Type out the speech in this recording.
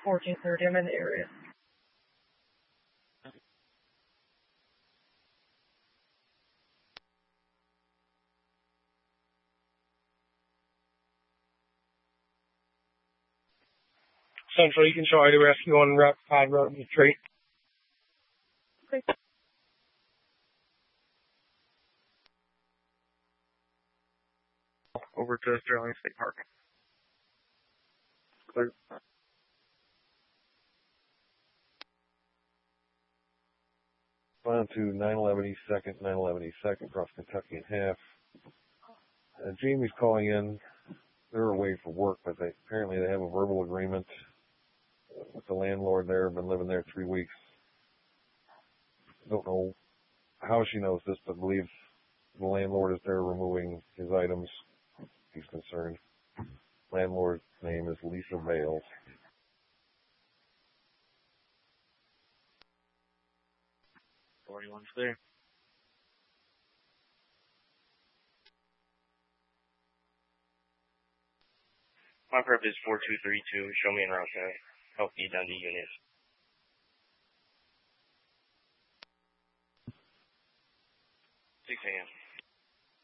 1430. I'm in the area. Central, you can show ID rescue on Route 5 Road in Detroit. Okay. Over to Sterling State Park. Clear. On to 911 East 2nd, 911 East 2nd, across Kentucky and half. Jamie's calling in. They're away for work, but apparently they have a verbal agreement with the landlord there. Been living there 3 weeks. Don't know how she knows this, but believes the landlord is there removing his items. He's concerned. Landlord's name is Lisa Bales. Everyone's there. My purpose is 4232. Show me en route to help you down to units. 6 a.m.